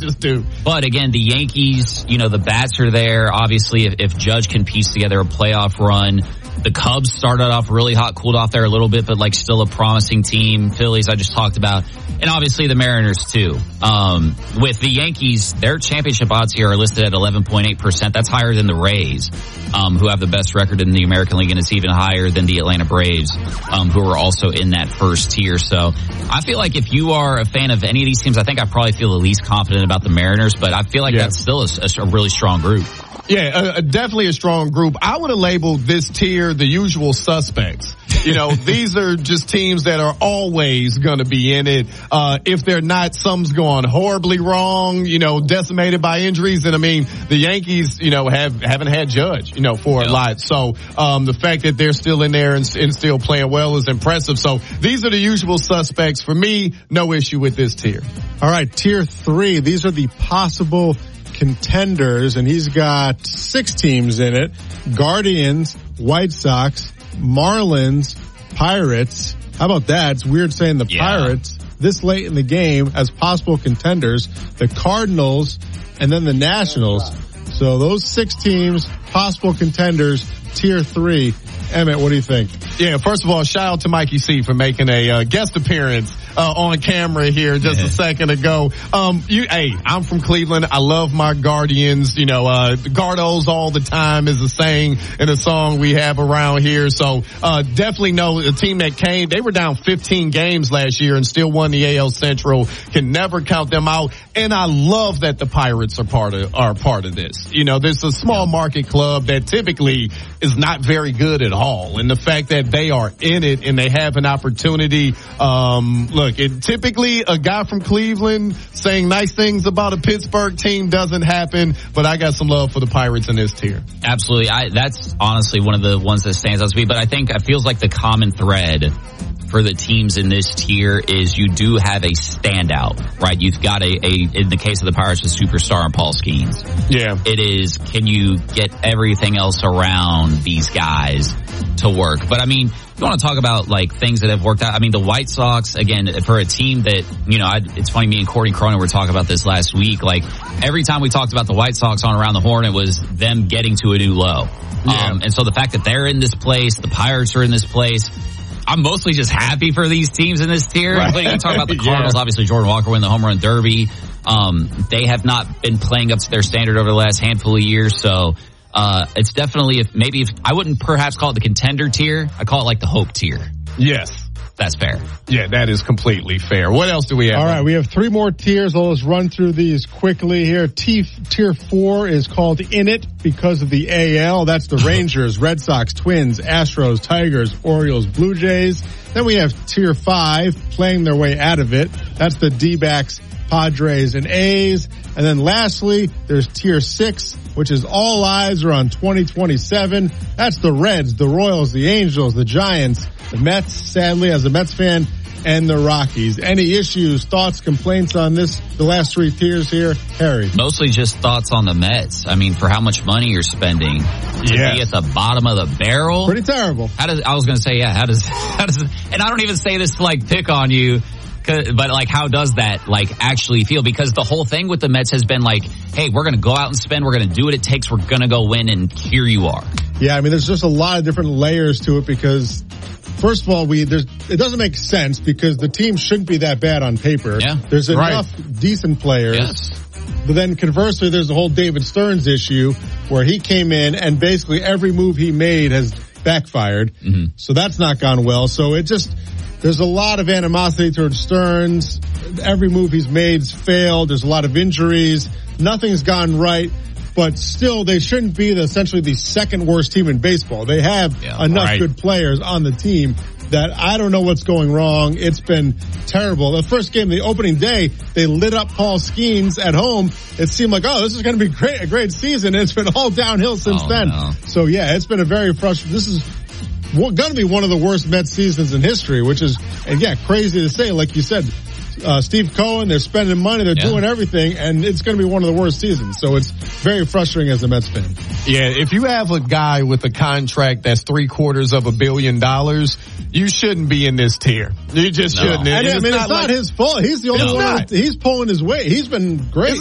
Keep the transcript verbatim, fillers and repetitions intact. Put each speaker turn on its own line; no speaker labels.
just do.
But again, the Yankees, you know, the bats are there. Obviously, if, if Judge can piece together a playoff run, the Cubs started off really hot, cooled off there a little bit, but like still a promising team. Phillies, I just talked about. And obviously the Mariners too. Um, with the Yankees, their championship odds here are listed at eleven point eight percent. That's higher than the Rays, um, who have the best record in the American League, and it's even higher than the Atlanta Braves, um, who are also in that first tier. So I feel like if you are a fan of any of these teams, I think I probably feel the least confident about the Mariners, but I feel like yeah. that's still a, a really strong group.
Yeah, uh, definitely a strong group. I would have labeled this tier the usual suspects. You know, these are just teams that are always going to be in it. Uh, if they're not, something's going horribly wrong, you know, decimated by injuries. And I mean, the Yankees, you know, have, haven't had Judge, you know, for
yeah.
a lot. So, um, the fact that they're still in there and, and still playing well is impressive. So these are the usual suspects. For me, no issue with this tier.
All right, tier three. These are the possible contenders, and he's got six teams in it. Guardians, White Sox, Marlins, Pirates. How about that? It's weird saying the
yeah.
Pirates this late in the game as possible contenders. The Cardinals, and then the Nationals. So those six teams, possible contenders, tier three. Emmett, what do you think?
Yeah, first of all, shout out to Mikey C for making a uh, guest appearance uh, on camera here just yeah. a second ago. Um, you, hey, I'm from Cleveland. I love my Guardians. You know, uh, Gardos all the time is a saying in a song we have around here. So, uh, definitely know a team that came, they were down fifteen games last year and still won the A L Central. Can never count them out. And I love that the Pirates are part of, are part of this. You know, there's a small market club that typically is not very good at all. And the fact that they are in it and they have an opportunity, um, look, it, typically a guy from Cleveland saying nice things about a Pittsburgh team doesn't happen, but I got some love for the Pirates in this tier.
Absolutely. I, that's honestly one of the ones that stands out to me, but I think it feels like the common thread for the teams in this tier is you do have a standout, right? You've got a, a in the case of the Pirates, a superstar in Paul Skeens.
Yeah.
It is, can you get everything else around these guys to work? But I mean, you want to talk about like things that have worked out. I mean, the White Sox, again, for a team that, you know, I, it's funny, me and Courtney Cronin were talking about this last week. Like every time we talked about the White Sox on Around the Horn, it was them getting to a new low.
Yeah.
Um, and so the fact that they're in this place, the Pirates are in this place, I'm mostly just happy for these teams in this tier. Right. You talk about the Cardinals, yeah. obviously Jordan Walker win the home run derby. Um, they have not been playing up to their standard over the last handful of years. So, uh, it's definitely, if maybe if I wouldn't perhaps call it the contender tier, I call it like the hope tier.
Yes.
That's fair.
Yeah, that is completely fair. What else do we have?
All right, we have three more tiers. Let's run through these quickly here. T- tier four is called In It because of the A L. That's the Rangers, Red Sox, Twins, Astros, Tigers, Orioles, Blue Jays. Then we have tier five playing their way out of it. That's the D-backs, Padres, and A's. And then lastly, there's tier six, which is all eyes are on twenty twenty-seven. That's the Reds, the Royals, the Angels, the Giants, the Mets, sadly, as a Mets fan, and the Rockies. Any issues, thoughts, complaints on this, the last three tiers here? Harry.
Mostly just thoughts on the Mets. I mean, for how much money you're spending to
yes.
be at the bottom of the barrel.
Pretty terrible.
How does, I was going to say, yeah, how does, how does, and I don't even say this to like pick on you, but like, how does that like actually feel? Because the whole thing with the Mets has been like, hey, we're going to go out and spend, we're going to do what it takes, we're going to go win, and here you are.
Yeah, I mean, there's just a lot of different layers to it because, first of all, we there's it doesn't make sense because the team shouldn't be that bad on paper.
Yeah,
there's enough
right.
decent players.
Yes.
But then conversely, there's the whole David Stearns issue where he came in and basically every move he made has backfired.
Mm-hmm.
So that's not gone well. So it just, there's a lot of animosity towards Stearns. Every move he's made's failed. There's a lot of injuries. Nothing's gone right. But still, they shouldn't be the, essentially the second worst team in baseball. They have
yeah,
enough
right.
good players on the team that I don't know what's going wrong. It's been terrible. The first game, the opening day, they lit up Paul Skeens at home. It seemed like, oh, this is going to be great, a great season. And it's been all downhill since
oh,
then.
No.
So yeah, it's been a very frustrating. This is going to be one of the worst Mets seasons in history, which is, and yeah, crazy to say. Like you said, uh, Steve Cohen, they're spending money, they're
yeah.
doing everything, and it's going to be one of the worst seasons. So it's very frustrating as a Mets fan.
Yeah, if you have a guy with a contract that's three quarters of a billion dollars, you shouldn't be in this tier. You just
no.
shouldn't.
And,
it's
I mean,
not
it's not
like,
his fault. He's the only
it's
one.
Not.
He's pulling his weight. He's been great.